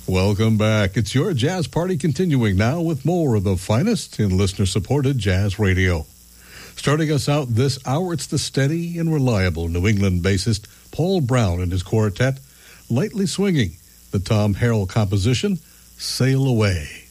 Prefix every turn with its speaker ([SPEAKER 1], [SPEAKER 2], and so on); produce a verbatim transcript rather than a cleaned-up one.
[SPEAKER 1] Welcome back. It's your Jazz Party continuing now with more of the finest in listener-supported jazz radio. Starting us out this hour, it's the steady and reliable New England bassist Paul Brown and his quartet, lightly swinging the Tom Harrell composition, Sail Away.